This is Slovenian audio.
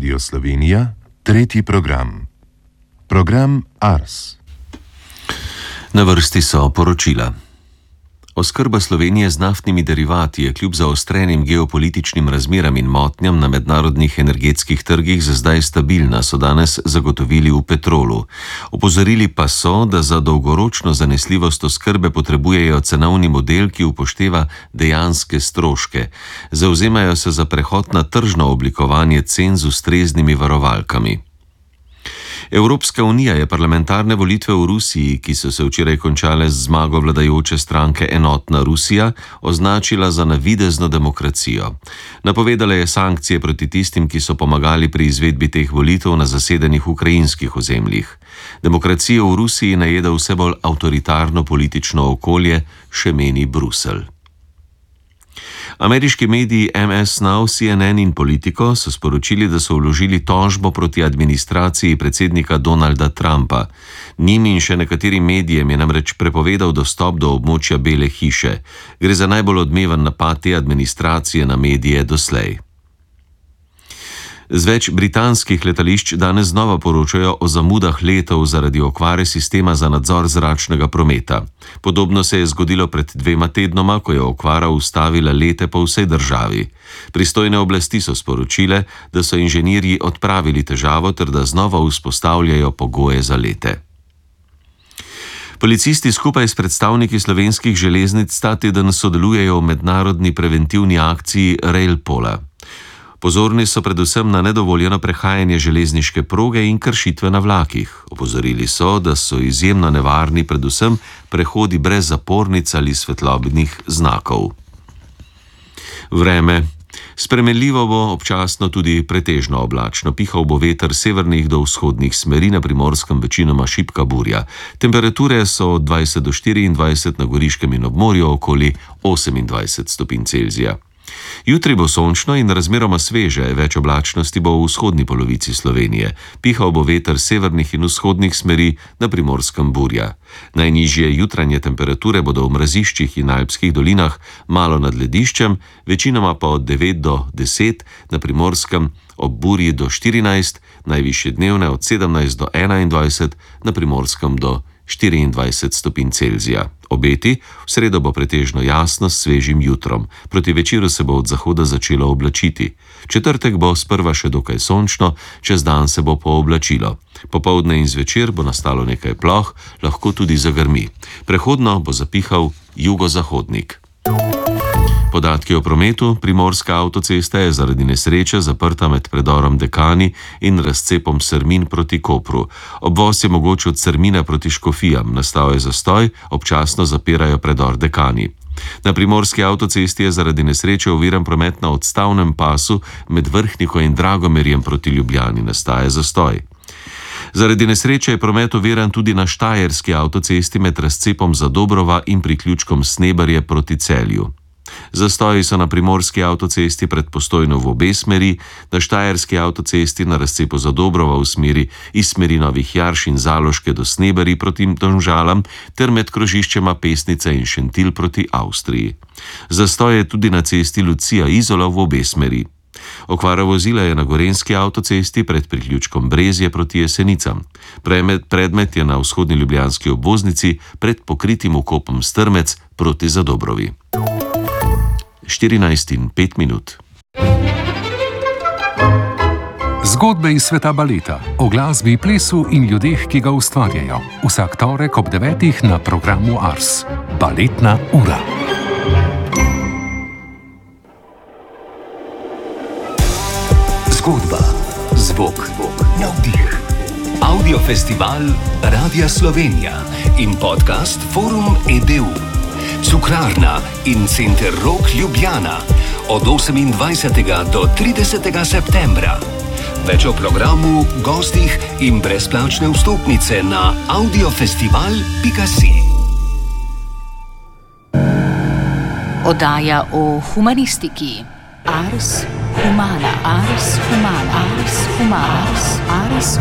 Radio Slovenija, tretji program. Program Ars. Na vrsti so poročila. Oskrba Slovenije z naftnimi derivati je kljub zaostrenim geopolitičnim razmeram in motnjam na mednarodnih energetskih trgih za zdaj stabilna, so danes zagotovili v Petrolu. Opozorili pa so, da za dolgoročno zanesljivost oskrbe potrebujejo cenovni model, ki upošteva dejanske stroške. Zavzemajo se za prehod na tržno oblikovanje cen z ustreznimi varovalkami. Evropska unija je parlamentarne volitve v Rusiji, ki so se včeraj končale z zmago vladajoče stranke Enotna Rusija, označila za navidezno demokracijo. Napovedala je sankcije proti tistim, ki so pomagali pri izvedbi teh volitev na zasedenih ukrajinskih ozemljih. Demokracijo v Rusiji najeda vse bolj avtoritarno politično okolje, še meni Bruselj. Ameriški mediji MS Now, CNN in Politico so sporočili, da so vložili tožbo proti administraciji predsednika Donalda Trumpa. Njim in še nekaterim medijem je namreč prepovedal dostop do območja Bele hiše. Gre za najbolj odmeven napad te administracije na medije doslej. Z več britanskih letališč danes znova poročajo o zamudah letov zaradi okvare sistema za nadzor zračnega prometa. Podobno se je zgodilo pred 2 tednoma, ko je okvara ustavila lete po vsej državi. Pristojne oblasti so sporočile, da so inženirji odpravili težavo ter da znova vzpostavljajo pogoje za lete. Policisti skupaj s predstavniki slovenskih železnic ta teden sodelujejo v mednarodni preventivni akciji Railpola. Pozorni so predvsem na nedovoljeno prehajanje železniške proge in kršitve na vlakih. Opozorili so, da so izjemno nevarni predvsem prehodi brez zapornic ali svetlobnih znakov. Vreme. Spremenljivo bo, občasno tudi pretežno oblačno. Pihal bo veter severnih do vzhodnih smeri, na Primorskem večinoma šibka burja. Temperature so od 20 do 24, na Goriškem in ob morju okoli 28 stopinj Celzija. Jutri bo sončno in razmeroma sveže, več oblačnosti bo v vzhodni polovici Slovenije. Pihal bo veter severnih in vzhodnih smeri, na Primorskem burja. Najnižje jutranje temperature bodo v mraziščih in alpskih dolinah malo nad lediščem, večinoma pa od 9 do 10, na Primorskem ob burji do 14, najvišje dnevne od 17 do 21, na Primorskem do 24 stopinj Celzija. Obeti, v sredo bo pretežno jasno s svežim jutrom. Proti večeru se bo od zahoda začelo oblačiti. Četrtek bo sprva še dokaj sončno, čez dan se bo pooblačilo. Popoldne in zvečer bo nastalo nekaj ploh, lahko tudi zagrmi. Prehodno bo zapihal jugozahodnik. Podatki o prometu. Primorska avtocesta je zaradi nesreče zaprta med predorom Dekani in razcepom Srmin proti Kopru. Obvoz je mogoč od Srmina proti Škofijam. Nastal je zastoj, občasno zapirajo predor Dekani. Na Primorski avtocesti je zaradi nesreče oviran promet na odstavnem pasu med Vrhniko in Dragomerjem proti Ljubljani. Nastaja zastoj. Zaradi nesreče je promet oviran tudi na Štajerski avtocesti med razcepom Zadobrova in priključkom Snebarje proti Celju. Zastoji so na Primorski avtocesti pred Postojno v obe smeri, na Štajerski avtocesti na razcepu Zadobrova v smeri iz smeri Novih Jarš in Zaloške do Snebari proti Domžalam ter med krožiščema Pesnica in Šentilj proti Avstriji. Zastoj je tudi na cesti Lucija-Izola v obe smeri. Okvara vozila je na Gorenjski avtocesti pred priključkom Brezje proti Jesenicam. Predmet je na vzhodni ljubljanski obvoznici pred pokritim vkopom Strmec proti Zadobrovi. 14:05. Zgodbe iz sveta baleta, o glasbi, plesu in ljudeh, ki ga ustvarjajo. Vsak torek ob 9 na programu Ars. Baletna ura. Zgodba, zvok, navdih. Audiofestival Radia Slovenija in podcast Forum EDU. Cukrarna in Center Rok Ljubljana od 28. do 30. septembra. Več o programu, gostih in brezplačne vstopnice na audiofestival.si. Oddaja o humanistiki. Ars Humana, Ars Humana, Ars Humana, Ars